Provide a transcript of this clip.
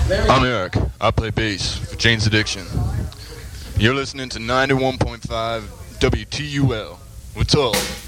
I'm Eric. I play bass for Jane's Addiction. You're listening to 91.5 WTUL. What's up?